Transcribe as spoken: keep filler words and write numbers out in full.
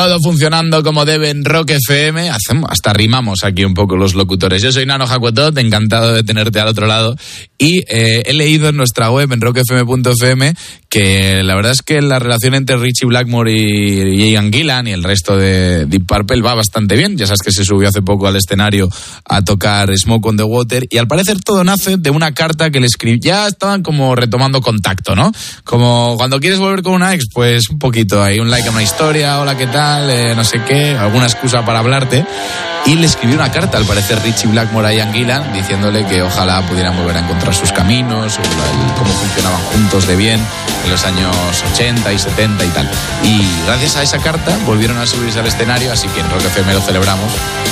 Todo funcionando como debe en Rock F M. Hacemos, hasta rimamos aquí un poco los locutores. Yo soy Nano Jacuetot, encantado de tenerte al otro lado. Y eh, he leído en nuestra web, en rock f m punto f m, que la verdad es que la relación entre Ritchie Blackmore y, y Ian Gillan y el resto de Deep Purple va bastante bien. Ya sabes que se subió hace poco al escenario a tocar Smoke on the Water. Y al parecer todo nace de una carta que le escribió. Ya estaban como retomando contacto, ¿no? Como cuando quieres volver con una ex, pues un poquito ahí, un like a una historia, hola, ¿qué tal? Eh, no sé qué, alguna excusa para hablarte. Y le escribió una carta, al parecer, Ritchie Blackmore a Ian Gillan, diciéndole que ojalá pudieran volver a encontrar sus caminos, o el, cómo funcionaban juntos de bien en los años ochenta y setenta y tal. Y gracias a esa carta volvieron a subirse al escenario, así que en Rock F M lo celebramos.